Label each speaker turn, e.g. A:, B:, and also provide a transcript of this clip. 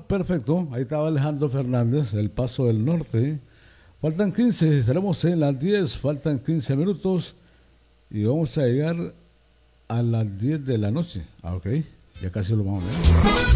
A: perfecto. Ahí estaba Alejandro Fernández, El Paso del Norte. Faltan 15, estaremos en las 10, faltan 15 minutos y vamos a llegar a las 10 de la noche. Ah, ok, ya casi lo vamos a ver.